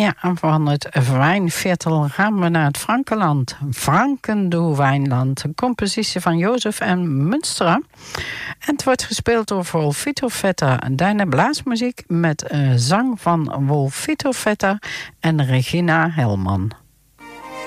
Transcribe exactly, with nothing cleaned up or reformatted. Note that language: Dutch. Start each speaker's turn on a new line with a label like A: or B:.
A: Ja, van het wijnviertel gaan we naar het Frankenland. Frankendoe-wijnland. Een compositie van Jozef en Munstera. En het wordt gespeeld door Wolfito Vetter. Daarna blaasmuziek met uh, zang van Wolfito Vetter en Regina Helman.